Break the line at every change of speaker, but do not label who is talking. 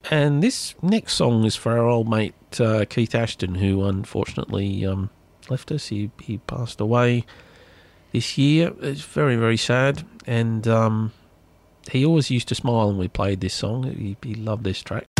And this next song is for our old mate Keith Ashton, who unfortunately left us. He passed away this year. It's very, very sad. And he always used to smile when we played this song. He loved this track.